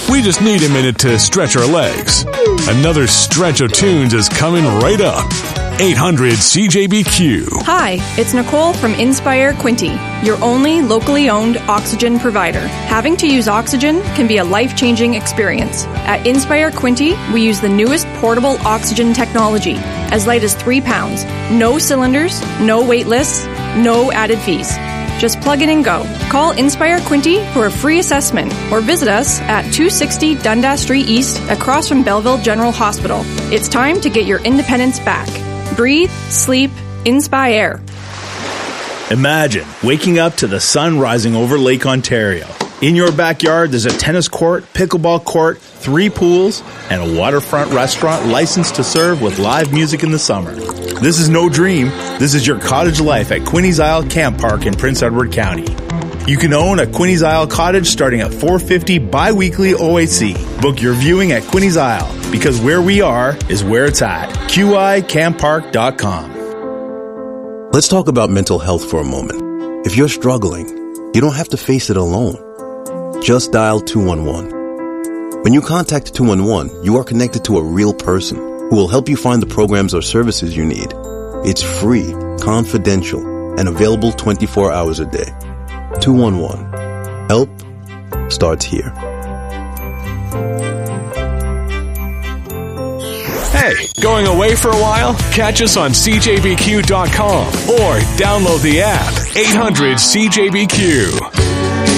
We just need a minute to stretch our legs. Another stretch of tunes is coming right up. 800 CJBQ. Hi, it's Nicole from Inspire Quinte, your only locally owned oxygen provider. Having to use oxygen can be a life-changing experience. At Inspire Quinte, we use the newest portable oxygen technology, as light as 3 pounds. No cylinders, no wait lists, no added fees. Just plug in and go. Call Inspire Quinte for a free assessment or visit us at 260 Dundas Street East across from Belleville General Hospital. It's time to get your independence back. Breathe, sleep, inspire. Imagine waking up to the sun rising over Lake Ontario. In your backyard, there's a tennis court, pickleball court, 3 pools, and a waterfront restaurant licensed to serve with live music in the summer. This is no dream. This is your cottage life at Quinny's Isle Camp Park in Prince Edward County. You can own a Quinny's Isle cottage starting at $450 bi-weekly OAC. Book your viewing at Quinny's Isle, because where we are is where it's at. QICamppark.com. Let's talk about mental health for a moment. If you're struggling, you don't have to face it alone. Just dial 211. When you contact 211, you are connected to a real person who will help you find the programs or services you need. It's free, confidential, and available 24 hours a day. 211. Help starts here. Hey, going away for a while? Catch us on CJBQ.com or download the app 800 CJBQ.